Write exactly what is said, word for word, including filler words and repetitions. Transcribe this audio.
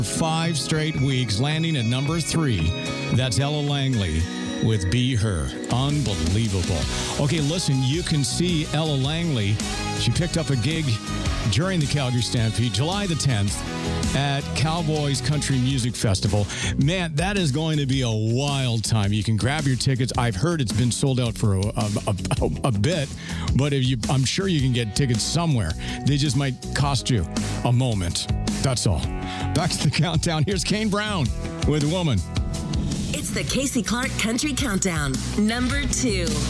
five straight weeks, landing at number three. That's Ella Langley with Be Her. Unbelievable. Okay, listen, you can see Ella Langley. She picked up a gig during the Calgary Stampede, July the tenth, at Cowboys Country Music Festival. Man, that is going to be a wild time. You can grab your tickets. I've heard it's been sold out for a, a, a, a bit, but if you, I'm sure you can get tickets somewhere. They just might cost you a moment. That's all. Back to the countdown. Here's Kane Brown with Woman. It's the Casey Clark Country Countdown, number two.